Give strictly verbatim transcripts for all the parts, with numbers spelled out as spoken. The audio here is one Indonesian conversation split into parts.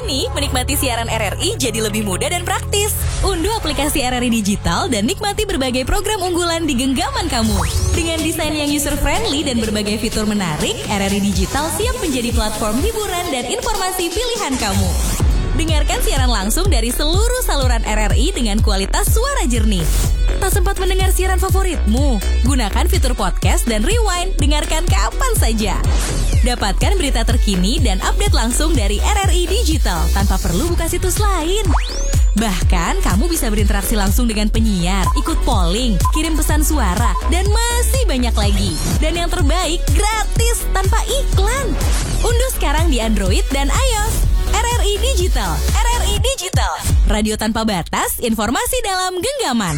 Kini, menikmati siaran R R I jadi lebih mudah dan praktis. Unduh aplikasi R R I Digital dan nikmati berbagai program unggulan di genggaman kamu. Dengan desain yang user-friendly dan berbagai fitur menarik, R R I Digital siap menjadi platform hiburan dan informasi pilihan kamu. Dengarkan siaran langsung dari seluruh saluran R R I dengan kualitas suara jernih. Tak sempat mendengar siaran favoritmu? Gunakan fitur podcast dan rewind, dengarkan kapan saja. Dapatkan berita terkini dan update langsung dari R R I Digital tanpa perlu buka situs lain. Bahkan, kamu bisa berinteraksi langsung dengan penyiar, ikut polling, kirim pesan suara, dan masih banyak lagi. Dan yang terbaik, gratis tanpa iklan. Unduh sekarang di Android dan iOS. R R I Digital, R R I Digital, radio tanpa batas, informasi dalam genggaman.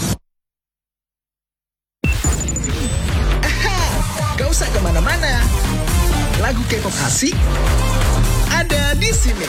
Aha, gak usah kemana-mana. Lagu K-pop asik ada di sini.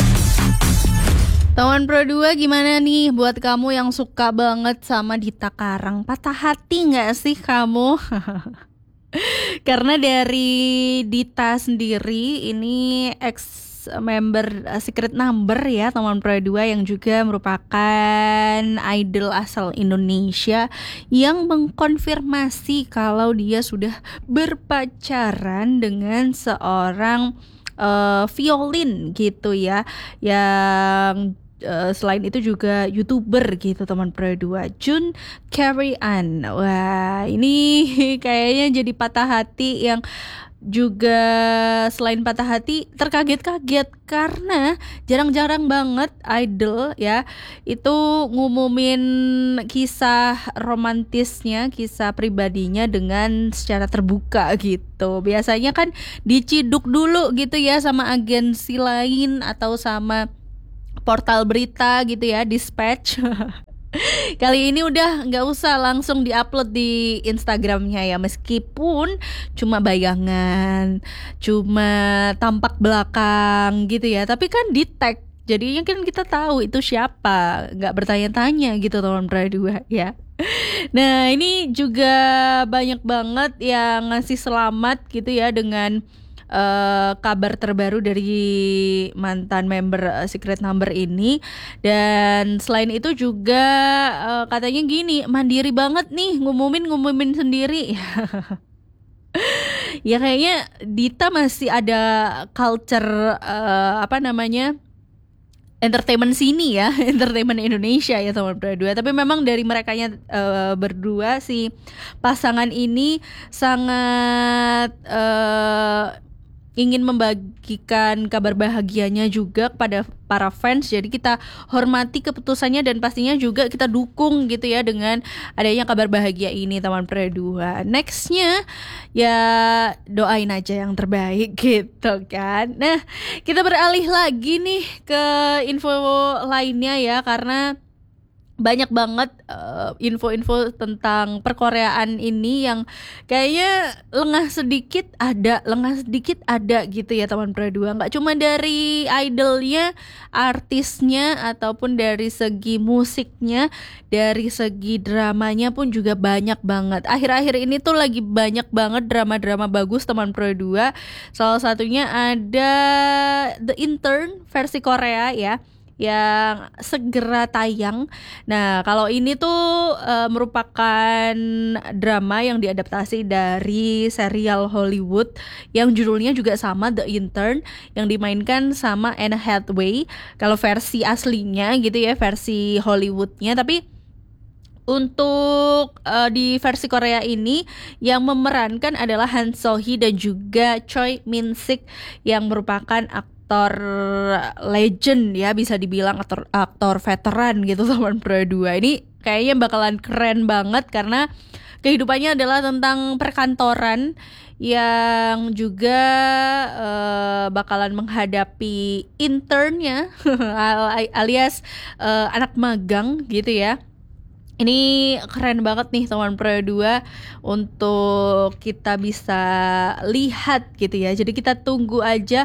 Teman Pro dua gimana nih buat kamu yang suka banget sama Dita Karang? Patah hati gak sih kamu? Karena dari Dita sendiri ini ex member uh, Secret Number ya teman Pro dua yang juga merupakan idol asal Indonesia yang mengkonfirmasi kalau dia sudah berpacaran dengan seorang uh, violin gitu ya, yang Uh, selain itu juga YouTuber gitu teman Pro dua, Jun Carry An. Wah, ini kayaknya jadi patah hati yang juga selain patah hati terkaget-kaget karena jarang-jarang banget idol ya itu ngumumin kisah romantisnya, kisah pribadinya dengan secara terbuka gitu. Biasanya kan diciduk dulu gitu ya sama agensi lain atau sama portal berita gitu ya, Dispatch. Kali ini udah gak usah langsung diupload di Instagramnya ya, meskipun cuma bayangan, cuma tampak belakang gitu ya, tapi kan di tag, jadinya kan kita tahu itu siapa, gak bertanya-tanya gitu teman Pro dua ya. Nah ini juga banyak banget yang ngasih selamat gitu ya dengan Uh, kabar terbaru dari mantan member uh, Secret Number ini. Dan selain itu juga uh, katanya gini, mandiri banget nih ngumumin-ngumumin sendiri. Ya kayaknya Dita masih ada culture uh, apa namanya entertainment sini ya, entertainment Indonesia ya teman Pro dua. Tapi memang dari merekanya uh, berdua si pasangan ini sangat uh, ingin membagikan kabar bahagianya juga kepada para fans. Jadi kita hormati keputusannya dan pastinya juga kita dukung gitu ya dengan adanya kabar bahagia ini teman Pro dua. Nextnya ya doain aja yang terbaik gitu kan. Nah kita beralih lagi nih ke info lainnya ya, karena banyak banget uh, info-info tentang perkoreaan ini yang kayaknya lengah sedikit ada, lengah sedikit ada gitu ya teman Pro dua. Gak cuma dari idolnya, artisnya, ataupun dari segi musiknya, dari segi dramanya pun juga banyak banget. Akhir-akhir ini tuh lagi banyak banget drama-drama bagus teman Pro dua. Salah satunya ada The Intern versi Korea ya, yang segera tayang. Nah, kalau ini tuh e, merupakan drama yang diadaptasi dari serial Hollywood yang judulnya juga sama, The Intern, yang dimainkan sama Anne Hathaway. Kalau versi aslinya gitu ya, versi Hollywoodnya. Tapi untuk uh, di versi Korea ini yang memerankan adalah Han So-hee dan juga Choi Min-sik yang merupakan aktor aktor legend ya, bisa dibilang aktor aktor veteran gitu teman Pro dua. Ini kayaknya bakalan keren banget karena kehidupannya adalah tentang perkantoran yang juga uh, bakalan menghadapi internnya alias uh, anak magang gitu ya. Ini keren banget nih teman Pro dua untuk kita bisa lihat gitu ya. Jadi kita tunggu aja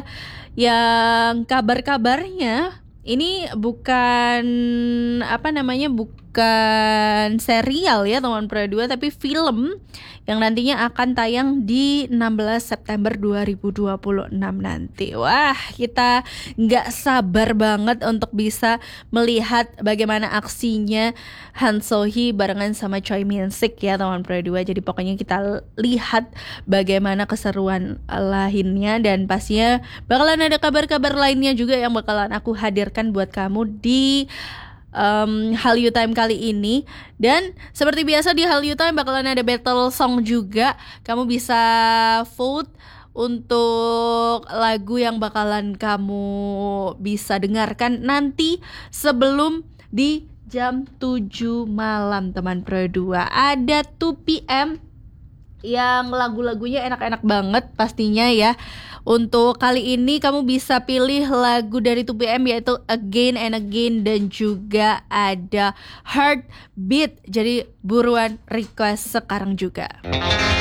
yang kabar-kabarnya. Ini bukan apa namanya bukan bukan serial ya teman Pro dua, tapi film yang nantinya akan tayang di enam belas September dua ribu dua puluh enam nanti. Wah, kita nggak sabar banget untuk bisa melihat bagaimana aksinya Han So-hee barengan sama Choi Min-sik ya teman Pro dua. Jadi pokoknya kita lihat bagaimana keseruan lainnya, dan pastinya bakalan ada kabar-kabar lainnya juga yang bakalan aku hadirkan buat kamu di Um, Hallyu Time kali ini. Dan seperti biasa di Hallyu Time bakalan ada battle song juga. Kamu bisa vote untuk lagu yang bakalan kamu bisa dengarkan nanti sebelum di jam tujuh malam teman Pro dua. Ada two p.m. yang lagu-lagunya enak-enak banget pastinya ya. Untuk kali ini kamu bisa pilih lagu dari two p.m, yaitu Again and Again dan juga ada Heartbeat. Jadi buruan request sekarang juga.